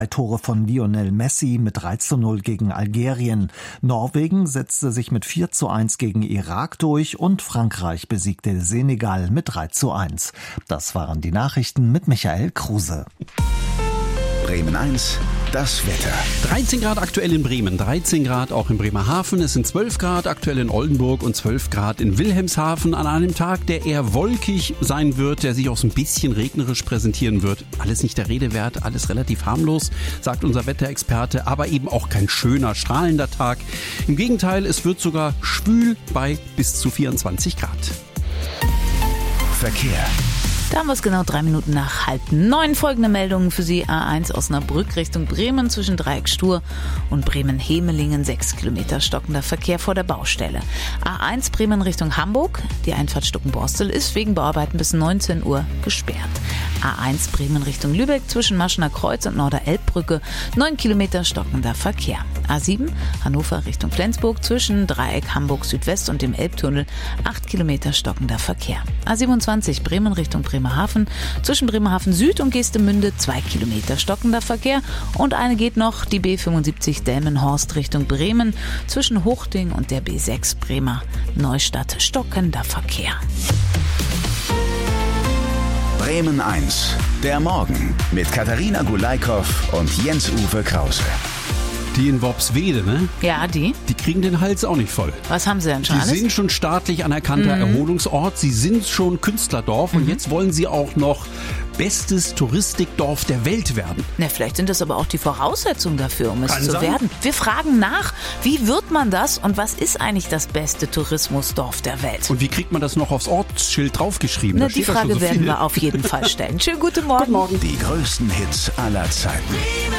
Tore von Lionel Messi mit 3:0 gegen Algerien. Norwegen setzte sich mit 4:1 gegen Irak durch und Frankreich besiegte Senegal mit 3:1. Das waren die Nachrichten mit Michael Kruse. Bremen 1, das Wetter. 13 Grad aktuell in Bremen, 13 Grad auch in Bremerhaven. Es sind 12 Grad aktuell in Oldenburg und 12 Grad in Wilhelmshaven. An einem Tag, der eher wolkig sein wird, der sich auch so ein bisschen regnerisch präsentieren wird. Alles nicht der Rede wert, alles relativ harmlos, sagt unser Wetterexperte, aber eben auch kein schöner, strahlender Tag. Im Gegenteil, es wird sogar schwül bei bis zu 24 Grad. Verkehr. Da haben wir es genau 3 Minuten nach 8:30. Folgende Meldungen für Sie. A1 Osnabrück Richtung Bremen zwischen Dreieck Stur und Bremen-Hemelingen. 6 Kilometer stockender Verkehr vor der Baustelle. A1 Bremen Richtung Hamburg. Die Einfahrt Stuckenborstel ist wegen Bauarbeiten bis 19 Uhr gesperrt. A1 Bremen Richtung Lübeck zwischen Maschener Kreuz und Norder-Elbbrücke. 9 Kilometer stockender Verkehr. A7 Hannover Richtung Flensburg zwischen Dreieck Hamburg Südwest und dem Elbtunnel. 8 Kilometer stockender Verkehr. A27 Bremen Richtung Bremerhaven zwischen Bremerhaven Süd und Geestemünde 2 Kilometer stockender Verkehr. Und eine geht noch, die B75 Delmenhorst Richtung Bremen zwischen Huchting und der B6 Bremer Neustadt stockender Verkehr. Bremen 1, der Morgen mit Katharina Gulaikow und Jens-Uwe Krause. Die in Worpswede, ne? Ja, die kriegen den Hals auch nicht voll. Was haben sie denn schon Die alles? sind schon staatlich anerkannter Erholungsort. Sie sind schon Künstlerdorf und jetzt wollen sie auch noch bestes Touristikdorf der Welt werden. Na, vielleicht sind das aber auch die Voraussetzungen dafür, um es Kann zu sein. werden. Wir fragen nach, wie wird man das und was ist eigentlich das beste Tourismusdorf der Welt? Und wie kriegt man das noch aufs Ortsschild draufgeschrieben? Na, Da die steht da schon Frage so werden viel. wir auf jeden Fall stellen. Schönen guten Morgen. Guten Morgen. Die größten Hits aller Zeiten.